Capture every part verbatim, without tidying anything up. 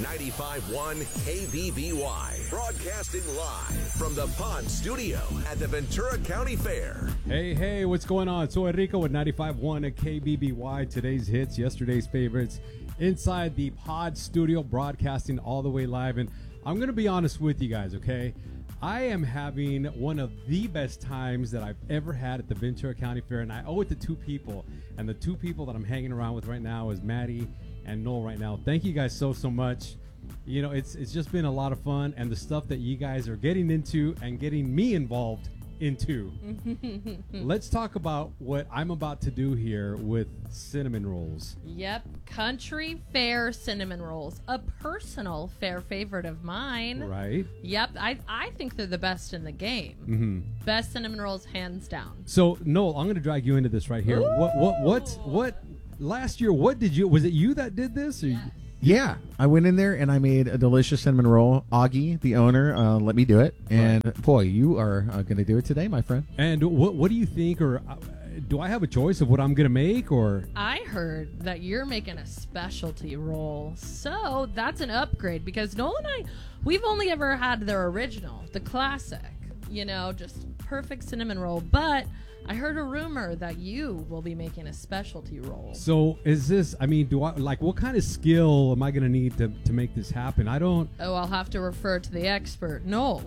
ninety-five point one K B B Y, broadcasting live from the Pond Studio at the Ventura County Fair. Hey, hey, what's going on? So Enrico with ninety-five point one K B B Y. Today's hits, yesterday's favorites, inside the Pod Studio, broadcasting all the way live. And I'm going to be honest with you guys, okay? I am having one of the best times that I've ever had at the Ventura County Fair, and I owe it to two people. And the two people that I'm hanging around with right now is Maddie and Noel right now. Thank you guys so, so much. You know, it's it's just been a lot of fun, and the stuff that you guys are getting into and getting me involved into. Let's talk about what I'm about to do here with cinnamon rolls. Yep, Country Fair cinnamon rolls, a personal fair favorite of mine. Right. Yep, I I think they're the best in the game. Mm-hmm. Best cinnamon rolls, hands down. So Noel, I'm going to drag you into this right here. Ooh. What what what what? Last year, what did you? Was it you that did this? Or Yes. Yeah, I went in there and I made a delicious cinnamon roll. Augie, the owner, uh, let me do it. And right. boy, you are uh, going to do it today, my friend. And what what do you think? Or uh, do I have a choice of what I'm going to make? Or I heard that you're making a specialty roll, so that's an upgrade because Noel and I, we've only ever had their original, the classic. You know, just perfect cinnamon roll, but I heard a rumor that you will be making a specialty roll. So is this, I mean, do I, like, what kind of skill am I going to need to to make this happen? I don't. Oh, I'll have to refer to the expert. No.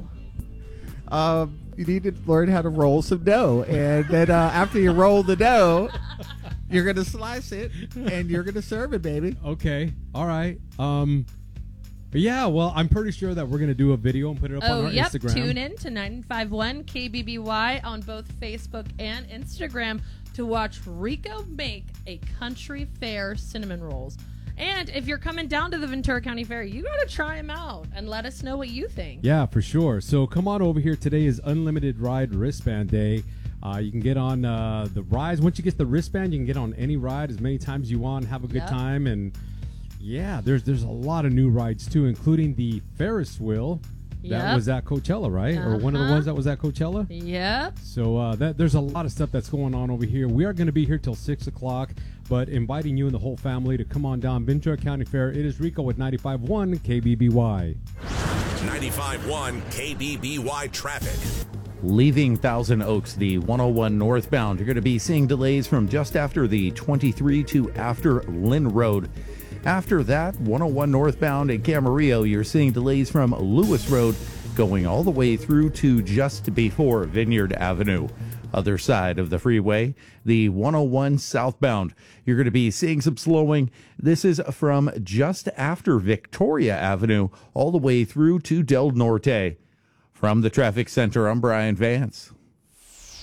Um, you need to learn how to roll some dough. And then uh, after you roll the dough, you're going to slice it and you're going to serve it, baby. Okay. All right. Um, Yeah, well, I'm pretty sure that we're going to do a video and put it up oh, on our yep. Instagram. Tune in to ninety-five point one K B B Y on both Facebook and Instagram to watch Rico make a Country Fair cinnamon rolls. And if you're coming down to the Ventura County Fair, you got to try them out and let us know what you think. Yeah, for sure. So come on over here. Today is Unlimited Ride Wristband Day. Uh, you can get on uh, the rides. Once you get the wristband, you can get on any ride as many times as you want, have a good Yep. time, and yeah, there's there's a lot of new rides too, including the Ferris wheel that Yep. was at Coachella, right? Uh-huh. Or one of the ones that was at Coachella. Yep. So uh, that there's a lot of stuff that's going on over here. We are going to be here till six o'clock, but inviting you and the whole family to come on down Ventura County Fair. It is Rico with ninety-five point one K B B Y. ninety-five point one K B B Y traffic. Leaving Thousand Oaks, the one oh one northbound, you're going to be seeing delays from just after the twenty-three to after Lynn Road. After that, one oh one northbound in Camarillo, you're seeing delays from Lewis Road going all the way through to just before Vineyard Avenue. Other side of the freeway, the one oh one southbound, you're going to be seeing some slowing. This is from just after Victoria Avenue all the way through to Del Norte. From the traffic center, I'm Brian Vance.